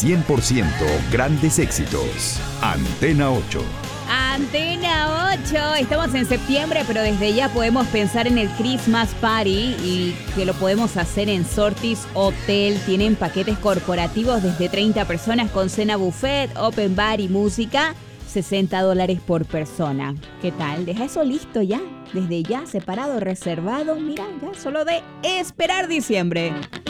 100% grandes éxitos. Antena 8. Antena 8, estamos en septiembre, pero desde ya podemos pensar en el Christmas Party y que lo podemos hacer en Sortis Hotel. Tienen paquetes corporativos desde 30 personas con cena buffet, open bar y música, $60 por persona. ¿Qué tal? Deja eso listo ya, desde ya, separado, reservado. Mira, ya solo de esperar diciembre.